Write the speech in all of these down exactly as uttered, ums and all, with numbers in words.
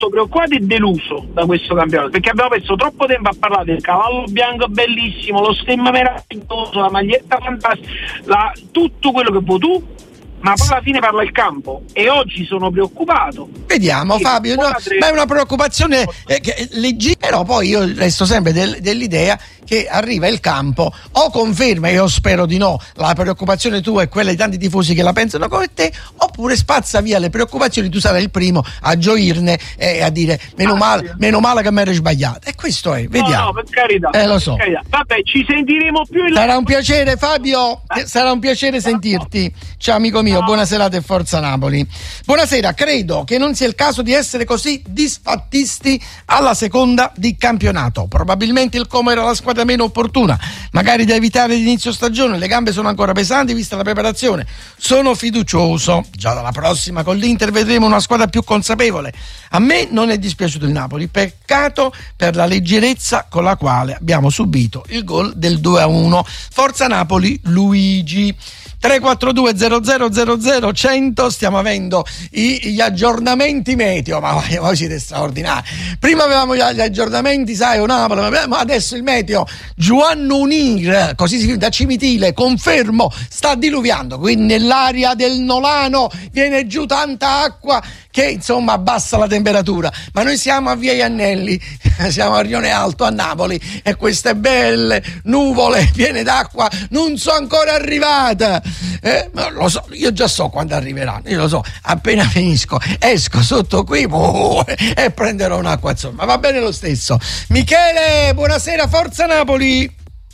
molto preoccupato e deluso da questo campionato, perché abbiamo perso troppo tempo a parlare del cavallo bianco bellissimo, lo stemma meraviglioso, la maglietta fantastica, la, tutto quello che vuoi tu, ma poi alla fine parla il campo, e oggi sono preoccupato. Vediamo Fabio, no, ma è una preoccupazione eh, che, leggi, però poi io resto sempre del, dell'idea che arriva il campo, o conferma, io spero di no, la preoccupazione tua e quella di tanti tifosi che la pensano come te, oppure spazza via le preoccupazioni, tu sarai il primo a gioirne e a dire meno, ah, male, sì. meno male che mi eri sbagliato, e questo è, vediamo. No, no, per carità, eh, lo so. Carità. Vabbè, ci sentiremo più in sarà un piacere Fabio, eh. sarà un piacere sentirti. Ciao amico mio, buona serata e forza Napoli. Buonasera, credo che non sia il caso di essere così disfattisti alla seconda di campionato. Probabilmente il Como era la squadra meno opportuna, magari da evitare l'inizio stagione, le gambe sono ancora pesanti vista la preparazione. Sono fiducioso, già dalla prossima con l'Inter vedremo una squadra più consapevole. A me non è dispiaciuto il Napoli, peccato per la leggerezza con la quale abbiamo subito il gol del due a uno. Forza Napoli, Luigi. tre quattro due zero zero zero zero cento, stiamo avendo i, gli aggiornamenti meteo, ma voi, voi siete straordinari. Prima avevamo gli, gli aggiornamenti, sai, o Napoli, ma adesso il meteo. Giovanni Unir, così si da Cimitile, confermo, sta diluviando, quindi nell'area del Nolano viene giù tanta acqua che insomma abbassa la temperatura, ma noi siamo a Via Iannelli, siamo a Rione Alto a Napoli, e queste belle nuvole piene d'acqua non sono ancora arrivate. Eh, lo so, io già so quando arriveranno, io lo so, appena finisco esco sotto qui uh, e prenderò un'acqua, insomma va bene lo stesso. Michele, buonasera, forza Napoli.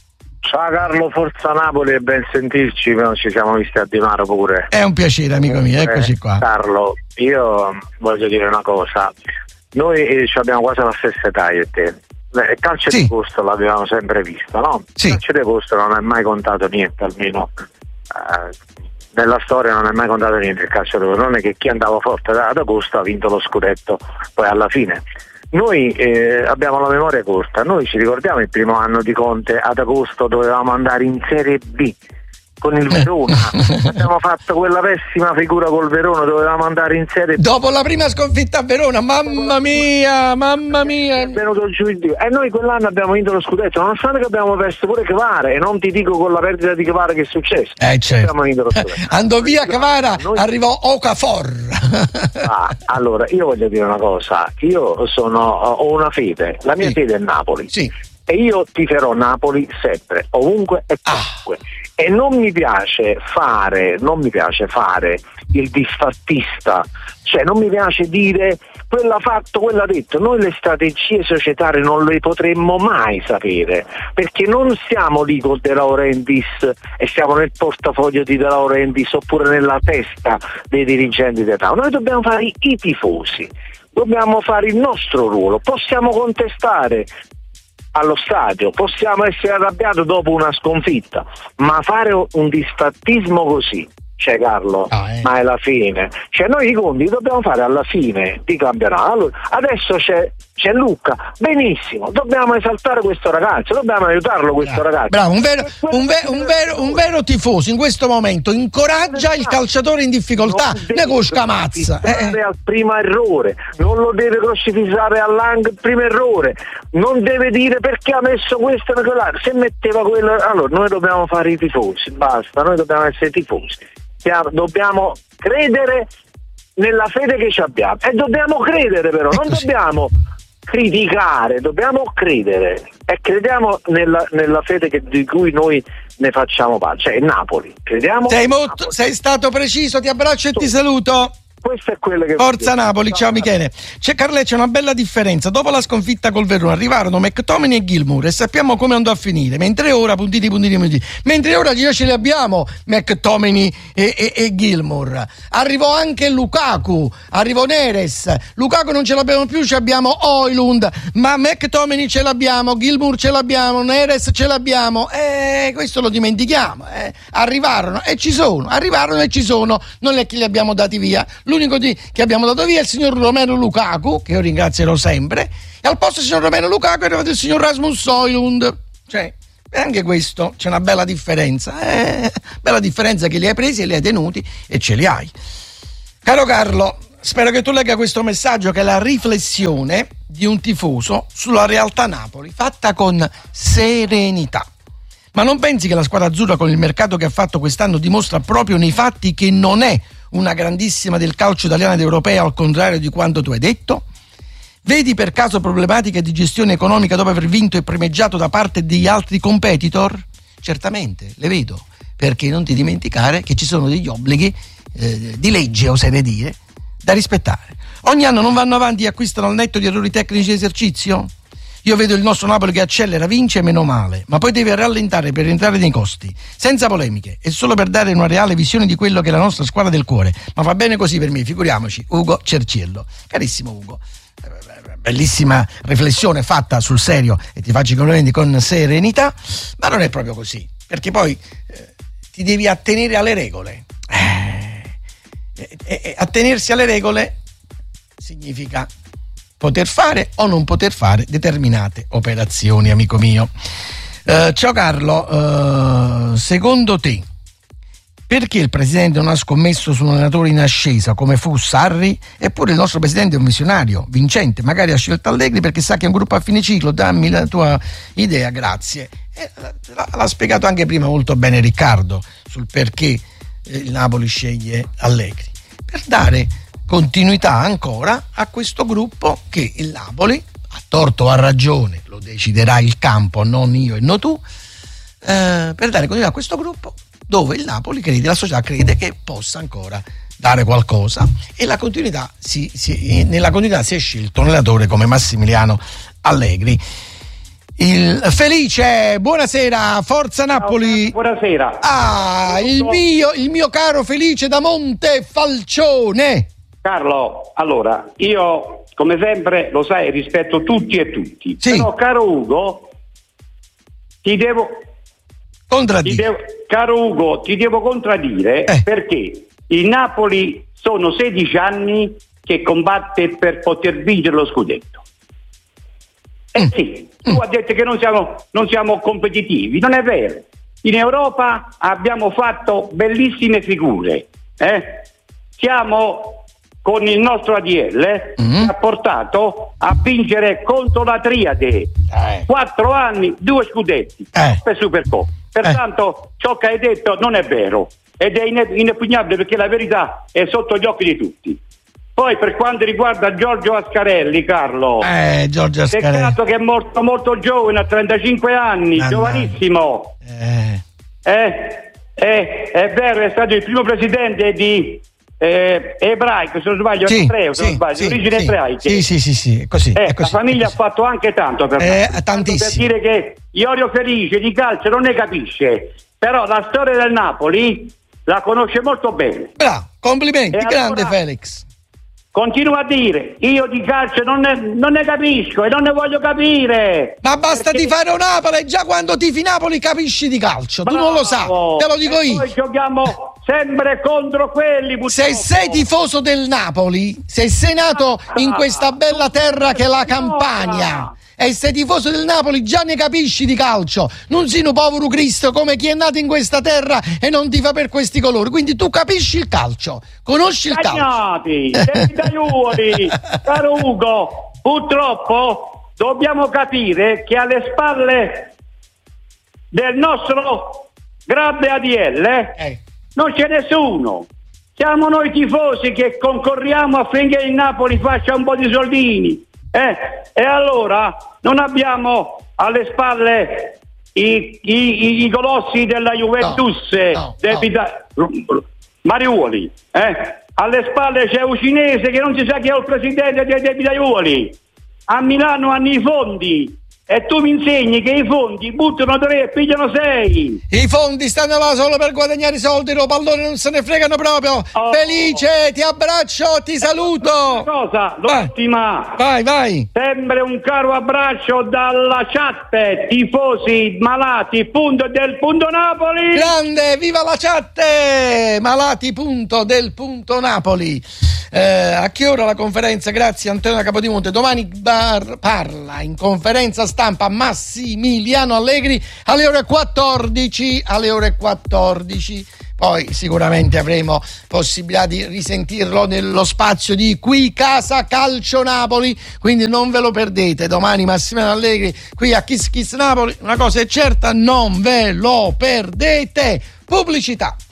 Ciao Carlo, forza Napoli e ben sentirci, non ci siamo visti a Dinaro pure. È un piacere amico mio, eccoci qua. Carlo, io voglio dire una cosa, noi eh, abbiamo quasi la stessa età io e te. Il calcio sì. di posto l'abbiamo sempre visto, no? Sì. Il calcio di posto non è mai contato niente, almeno eh, nella storia non è mai contato niente il calcio di posto, non è che chi andava forte ad agosto ha vinto lo scudetto poi alla fine. Noi eh, abbiamo la memoria corta, noi ci ricordiamo il primo anno di Conte, ad agosto dovevamo andare in Serie B con il Verona, abbiamo fatto quella pessima figura col Verona, dovevamo andare in Serie B. Dopo la prima sconfitta a Verona, mamma mia, mamma mia. È venuto giù il Dio. E noi quell'anno abbiamo vinto lo scudetto, nonostante che abbiamo perso pure Kvara, e non ti dico con la perdita di Kvara che è successo. Eh certo. Abbiamo vinto lo scudetto. Andò via Kvara, noi... arrivò Okafor. Ah, allora, io voglio dire una cosa, io sono, ho una fede, la mia sì. fede è Napoli. Sì. E io tiferò Napoli sempre, ovunque e comunque. Ah. E non mi piace fare, non mi piace fare il disfattista, cioè non mi piace dire quello ha fatto, quello ha detto. Noi le strategie societarie non le potremmo mai sapere, perché non siamo lì con De Laurentiis e siamo nel portafoglio di De Laurentiis oppure nella testa dei dirigenti d'età. Noi dobbiamo fare i, i tifosi, dobbiamo fare il nostro ruolo, possiamo contestare allo stadio, possiamo essere arrabbiati dopo una sconfitta, ma fare un disfattismo così, cioè Carlo, ah, eh. ma è la fine, cioè noi i conti li dobbiamo fare alla fine di campionato. Allora, adesso c'è, c'è Luca, benissimo, dobbiamo esaltare questo ragazzo, dobbiamo aiutarlo questo bravo, ragazzo. Bravo, un vero, un, ve, un, vero, un vero tifoso in questo momento incoraggia il calciatore in difficoltà, ne cosca mazza. Eh. Al primo errore, non lo deve crocifissare all'ang primo errore, non deve dire perché ha messo questo e quella, se metteva quello. Allora noi dobbiamo fare i tifosi, basta, noi dobbiamo essere tifosi, dobbiamo credere nella fede che ci abbiamo e dobbiamo credere, però non dobbiamo criticare, dobbiamo credere e crediamo nella, nella fede che, di cui noi ne facciamo parte, cioè il Napoli, crediamo. Sei, molto, sei stato preciso, ti abbraccio e ti saluto. Questo è quello che Forza Napoli, ciao Michele. C'è Carle, c'è una bella differenza. Dopo la sconfitta col Verona arrivarono McTominay e Gilmour e sappiamo come andò a finire. Mentre ora, puntini, puntini, puntini. Mentre ora già ce li abbiamo McTominay e, e, e Gilmour. Arrivò anche Lukaku, arrivò Neres. Lukaku non ce l'abbiamo più, ci abbiamo Højlund, ma McTominay ce l'abbiamo, Gilmour ce l'abbiamo, Neres ce l'abbiamo. E questo lo dimentichiamo. Eh. Arrivarono e ci sono, arrivarono e ci sono. Non è che li abbiamo dati via. L'unico di, che abbiamo dato via è il signor Romelu Lukaku, che io ringrazierò sempre, e al posto del signor Romelu Lukaku è arrivato il signor Rasmus Højlund. Cioè, anche questo c'è una bella differenza, eh? Bella differenza che li hai presi e li hai tenuti e ce li hai. Caro Carlo, spero che tu legga questo messaggio, che è la riflessione di un tifoso sulla realtà Napoli, fatta con serenità. Ma non pensi che la squadra azzurra, con il mercato che ha fatto quest'anno, dimostra proprio nei fatti che non è una grandissima del calcio italiano ed europeo, al contrario di quanto tu hai detto? Vedi per caso problematiche di gestione economica dopo aver vinto e primeggiato da parte degli altri competitor? Certamente, le vedo, perché non ti dimenticare che ci sono degli obblighi eh, di legge, oserei dire, da rispettare. Ogni anno non vanno avanti e acquistano al netto di errori tecnici di esercizio? Io vedo il nostro Napoli che accelera, vince, meno male, ma poi deve rallentare per rientrare nei costi, senza polemiche, e solo per dare una reale visione di quello che è la nostra squadra del cuore. Ma va bene così per me, figuriamoci. Ugo Cerciello. Carissimo Ugo, bellissima riflessione fatta sul serio, e ti faccio i complimenti, con serenità, ma non è proprio così, perché poi eh, ti devi attenere alle regole. Eh, eh, eh, attenersi alle regole significa poter fare o non poter fare determinate operazioni, amico mio. Uh, ciao Carlo, uh, secondo te perché il presidente non ha scommesso su un allenatore in ascesa come fu Sarri? Eppure il nostro presidente è un visionario vincente, magari ha scelto Allegri perché sa che è un gruppo a fine ciclo. Dammi la tua idea, grazie. Eh, l'ha spiegato anche prima molto bene Riccardo sul perché eh, il Napoli sceglie Allegri, per dare continuità ancora a questo gruppo che il Napoli, a torto o a ragione, lo deciderà il campo, non io e non tu, eh, per dare continuità a questo gruppo dove il Napoli crede, la società crede che possa ancora dare qualcosa, e la continuità si, si, nella continuità si è scelto un allenatore come Massimiliano Allegri. Il Felice, buonasera, Forza Napoli. Buonasera. Ah, il mio, il mio caro Felice da Montefalcione. Carlo, allora, io come sempre, lo sai, rispetto tutti e tutti. Sì. Però, caro Ugo, ti devo contraddire. Ti devo, caro Ugo, ti devo contraddire eh. perché il Napoli sono sedici anni che combatte per poter vincere lo scudetto. Eh mm. sì, tu mm. hai detto che non siamo, non siamo competitivi, non è vero. In Europa abbiamo fatto bellissime figure, eh? Siamo con il nostro A D L mm. che ha portato a vincere contro la Triade eh. quattro anni, due scudetti eh. per Supercoppa. Pertanto eh. ciò che hai detto non è vero ed è inoppugnabile, perché la verità è sotto gli occhi di tutti. Poi per quanto riguarda Giorgio Ascarelli, Carlo, eh, Giorgio Ascarelli, peccato che è morto molto giovane, a trentacinque anni, ah, giovanissimo. Eh. Eh, eh, è vero, è stato il primo presidente di Eh, ebraico, se non sbaglio, sì, ebreo, se sì, non sbaglio, sì, origine sì, ebraiche. Sì, sì, sì, sì, è così, eh, è così. La famiglia così. ha fatto anche tanto per, eh, tanto per dire che Iorio Felice di calcio non ne capisce, però la storia del Napoli la conosce molto bene. Bravo, complimenti, e grande allora, Felix. Continua a dire, io di calcio non ne, non ne capisco e non ne voglio capire. Ma basta perché... tifare un Napoli, già quando tifi Napoli capisci di calcio. Bravo. Tu non lo sai, te lo dico e io. Noi giochiamo sempre contro quelli, purtroppo. Se sei tifoso del Napoli, se sei nato in questa bella terra che è la Campania, e sei tifoso del Napoli, già ne capisci di calcio. Non sei un povero Cristo come chi è nato in questa terra e non tifa per questi colori. Quindi tu capisci il calcio, conosci il Cagnati, calcio. Caro Ugo, purtroppo dobbiamo capire che alle spalle del nostro grande A D L eh. non c'è nessuno. Siamo noi tifosi che concorriamo affinché il Napoli faccia un po' di soldini. Eh, e allora non abbiamo alle spalle i, i, i colossi della Juventus, no, no, del Pita- no. Mariuoli, eh? Alle spalle c'è un cinese che non si sa chi è il presidente dei De Pitaiuoli. A Milano hanno i fondi e tu mi insegni che i fondi buttano tre e pigliano sei. I fondi stanno là solo per guadagnare i soldi, i palloni non se ne fregano proprio. Oh. Felice, ti abbraccio, ti saluto. Cosa? L'ultima. Vai, vai. Sempre un caro abbraccio dalla chat, tifosi malati punto del punto Napoli. Grande, viva la chat, malati punto del punto Napoli. Eh, a che ora la conferenza? Grazie Antonio Capodimonte. Domani bar- parla in conferenza stampa Massimiliano Allegri alle ore quattordici, alle ore quattordici. poi sicuramente avremo possibilità di risentirlo nello spazio di Qui Casa Calcio Napoli, quindi non ve lo perdete. Domani Massimiliano Allegri qui a Kiss Kiss Napoli, una cosa è certa, non ve lo perdete. Pubblicità.